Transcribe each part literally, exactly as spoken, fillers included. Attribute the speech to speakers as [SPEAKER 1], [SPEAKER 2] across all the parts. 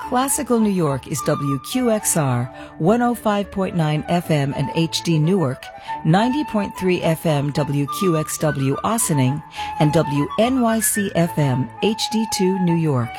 [SPEAKER 1] Classical New York is W Q X R one oh five point nine F M and H D Newark, ninety point three F M W Q X W Ossining, and W N Y C F M H D two New York.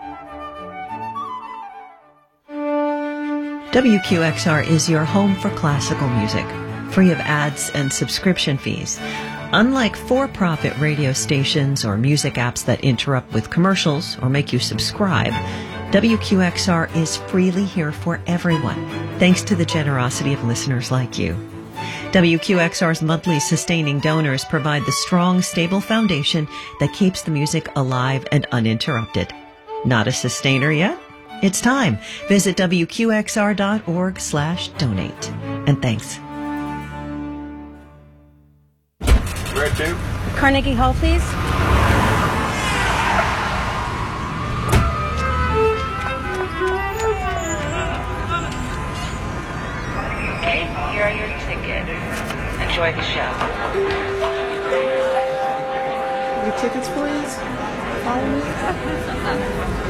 [SPEAKER 2] W Q X R is your home for classical music, free of ads and subscription fees. Unlike for-profit radio stations or music apps that interrupt with commercials or make you subscribe, W Q X R is freely here for everyone, thanks to the generosity of listeners like you. W Q X R's monthly sustaining donors provide the strong, stable foundation that keeps the music alive and uninterrupted. Not a sustainer yet? It's time. Visit W Q X R dot org slash donate. And thanks.
[SPEAKER 3] Where to?
[SPEAKER 4] Carnegie Hall, please.
[SPEAKER 1] Okay, here are your tickets. Enjoy the show.
[SPEAKER 5] Your tickets, please. Follow me.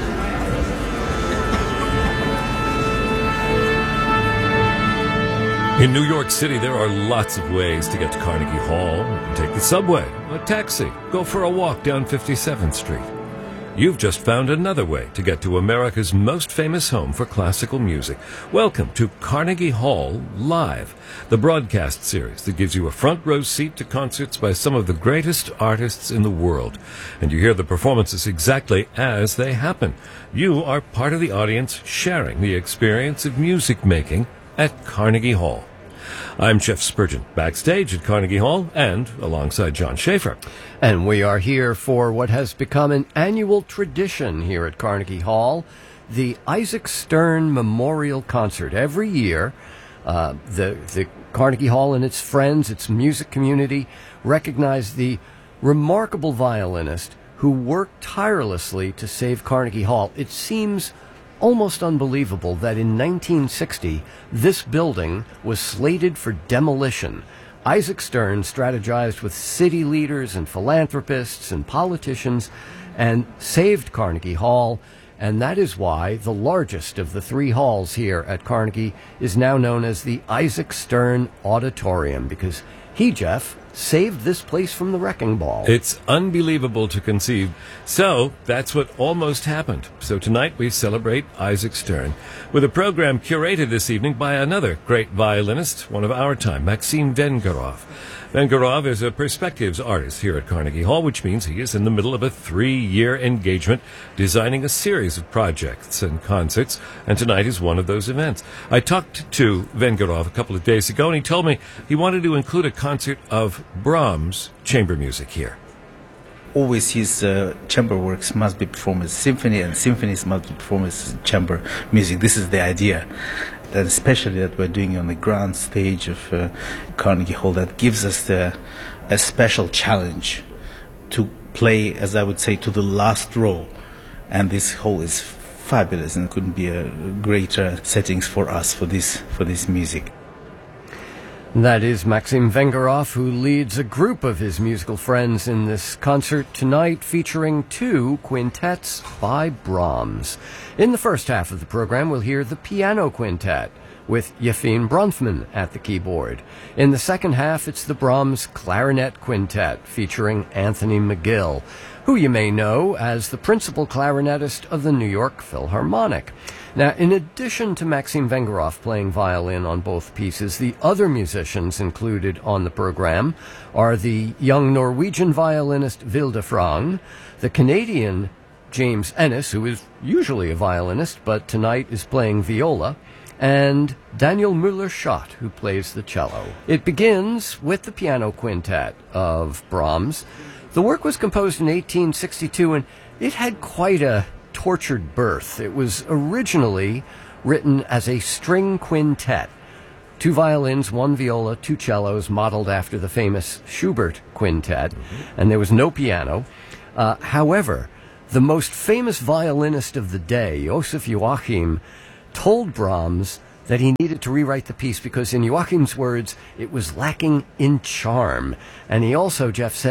[SPEAKER 6] In New York City, there are lots of ways to get to Carnegie Hall. Take the subway, a taxi, go for a walk down fifty-seventh Street. You've just found another way to get to America's most famous home for classical music. Welcome to Carnegie Hall Live, the broadcast series that gives you a front row seat to concerts by some of the greatest artists in the world. And you hear the performances exactly as they happen. You are part of the audience sharing the experience of music making at Carnegie Hall. I'm Jeff Spurgeon, backstage at Carnegie Hall and alongside John Schaefer.
[SPEAKER 7] And we are here for what has become an annual tradition here at Carnegie Hall, the Isaac Stern Memorial Concert. Every year, uh, the, the Carnegie Hall and its friends, its music community, recognize the remarkable violinist who worked tirelessly to save Carnegie Hall. It seems almost unbelievable that in nineteen sixty, this building was slated for demolition. Isaac Stern strategized with city leaders and philanthropists and politicians and saved Carnegie Hall, and that is why the largest of the three halls here at Carnegie is now known as the Isaac Stern Auditorium, because he, Jeff, saved this place from the wrecking ball.
[SPEAKER 6] It's unbelievable to conceive. So that's what almost happened. So tonight we celebrate Isaac Stern with a program curated this evening by another great violinist, one of our time, Maxim Vengerov. Vengerov is a perspectives artist here at Carnegie Hall, which means he is in the middle of a three-year engagement designing a series of projects and concerts, and tonight is one of those events. I talked to Vengerov a couple of days ago, and he told me he wanted to include a concert of Brahms' chamber music here.
[SPEAKER 8] Always his uh, chamber works must be performed as symphony, and symphonies must be performed as chamber music. This is the idea. And especially that we're doing on the grand stage of uh, Carnegie Hall, that gives us the, a special challenge to play, as I would say, to the last row. And this hall is fabulous, and couldn't be a greater settings for us for this for this music.
[SPEAKER 7] That is Maxim Vengerov, who leads a group of his musical friends in this concert tonight, featuring two quintets by Brahms. In the first half of the program, we'll hear the piano quintet, with Yefim Bronfman at the keyboard. In the second half, it's the Brahms Clarinet Quintet, featuring Anthony McGill, who you may know as the principal clarinetist of the New York Philharmonic. Now, in addition to Maxim Vengerov playing violin on both pieces, the other musicians included on the program are the young Norwegian violinist Vilde Frang, the Canadian James Ennis, who is usually a violinist, but tonight is playing viola, and Daniel Müller-Schott, who plays the cello. It begins with the piano quintet of Brahms. The work was composed in eighteen sixty-two, and it had quite a tortured birth. It was originally written as a string quintet. Two violins, one viola, two cellos, modeled after the famous Schubert quintet, mm-hmm. and there was no piano. Uh, however, the most famous violinist of the day, Joseph Joachim, told Brahms that he needed to rewrite the piece because, in Joachim's words, it was lacking in charm. And he also, Jeff, said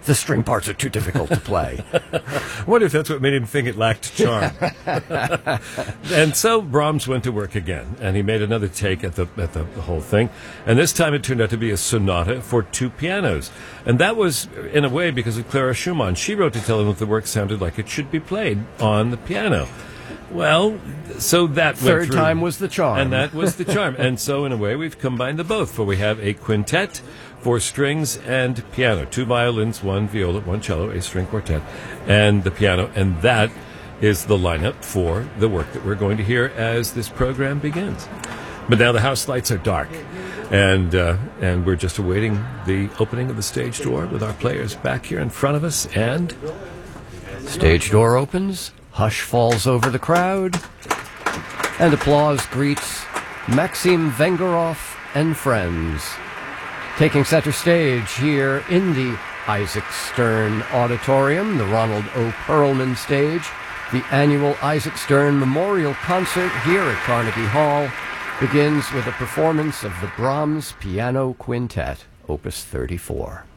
[SPEAKER 7] the string parts are too difficult to play.
[SPEAKER 6] I wonder if that's what made him think it lacked charm. And so Brahms went to work again, and he made another take at the at the whole thing. And this time it turned out to be a sonata for two pianos. And that was, in a way, because of Clara Schumann. She wrote to tell him that the work sounded like it should be played on the piano. Well, so that
[SPEAKER 7] Third
[SPEAKER 6] went through,
[SPEAKER 7] time was the charm.
[SPEAKER 6] And that was the charm. And so, in a way, we've combined the both, for we have a quintet for strings and piano. Two violins, one viola, one cello, a string quartet, and the piano. And that is the lineup for the work that we're going to hear as this program begins. But now the house lights are dark, and uh, and we're just awaiting the opening of the stage door with our players back here in front of us. And
[SPEAKER 7] stage door opens, hush falls over the crowd, and applause greets Maxim Vengerov and friends. Taking center stage here in the Isaac Stern Auditorium, the Ronald O. Perlman stage, the annual Isaac Stern Memorial Concert here at Carnegie Hall begins with a performance of the Brahms Piano Quintet, Opus thirty-four.